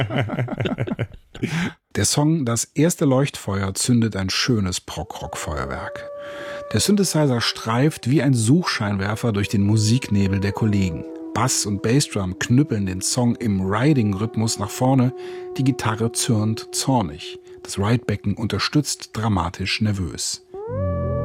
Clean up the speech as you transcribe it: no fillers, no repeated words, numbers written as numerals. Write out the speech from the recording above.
Der Song Das erste Leuchtfeuer zündet ein schönes Prog-Rock-Feuerwerk. Der Synthesizer streift wie ein Suchscheinwerfer durch den Musiknebel der Kollegen. Bass und Bassdrum knüppeln den Song im Riding-Rhythmus nach vorne, die Gitarre zürnt zornig. Das Ridebecken unterstützt dramatisch nervös.